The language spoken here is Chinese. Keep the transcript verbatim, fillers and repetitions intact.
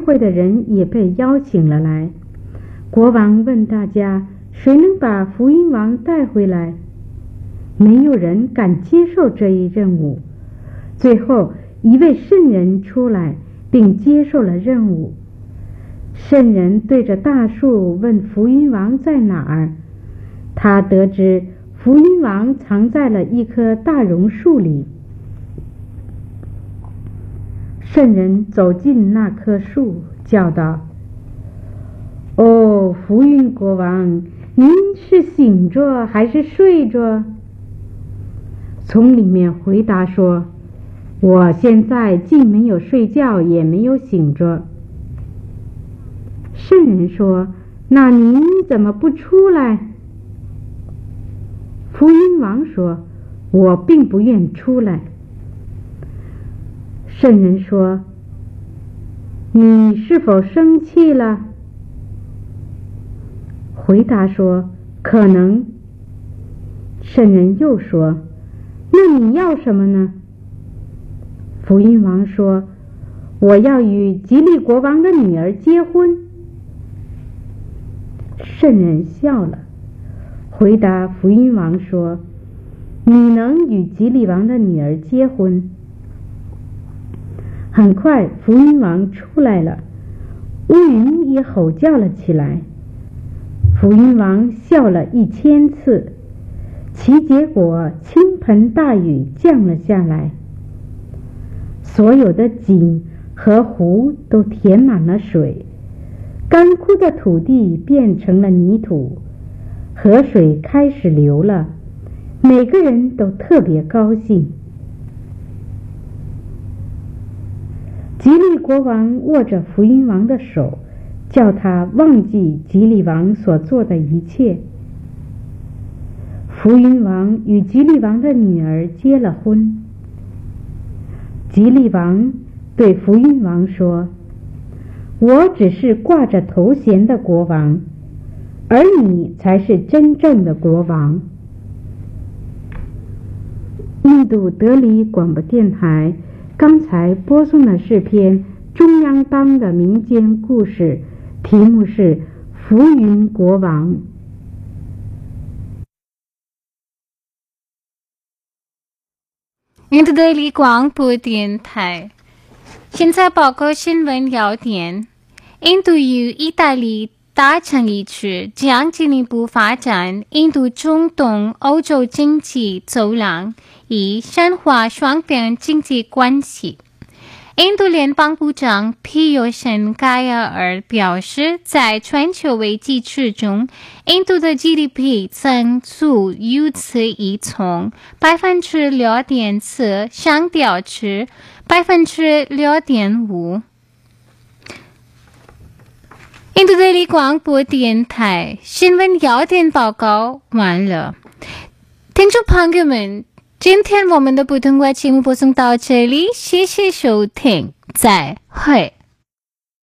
会的人也被邀请了来。国王问大家，谁能把福音王带回来？没有人敢接受这一任务。最后一位圣人出来并接受了任务。圣人对着大树问福音王在哪儿，他得知福音王藏在了一棵大榕树里。圣人走进那棵树，叫道：哦，福音国王，您是醒着还是睡着？从里面回答说：我现在既没有睡觉，也没有醒着。圣人说：那您怎么不出来？福音王说：我并不愿出来。圣人说：你是否生气了？回答说：可能。圣人又说：那你要什么呢？福音王说：我要与吉利国王的女儿结婚。圣人笑了，回答福音王说：你能与吉利王的女儿结婚。很快福音王出来了，乌云也吼叫了起来。福音王笑了一千次，其结果倾盆大雨降了下来，所有的井和湖都填满了水，干枯的土地变成了泥土，河水开始流了，每个人都特别高兴。吉利国王握着福音王的手，叫他忘记吉利王所做的一切。福音王与吉利王的女儿结了婚。吉利王对福音王说：我只是挂着头衔的国王，而你才是真正的国王。印度德里广播电台刚才播送的是篇中央邦的民间故事，题目是《浮云国王》。 印度德里广播电台，现在报告新闻要点：印度与意大利达成一致，将进一步发展印度中东欧洲经济走廊，以深化双边经济关系。印度联邦部长皮尤什盖亚尔表示，在全球危机之中，印度的 G D P 增速由此已从百分之六点四上调至百分之六点五。印度德里广播电台新闻要点报告完了，听众朋友们，今天我们的普通话节目播送到这里，谢谢收听，再会。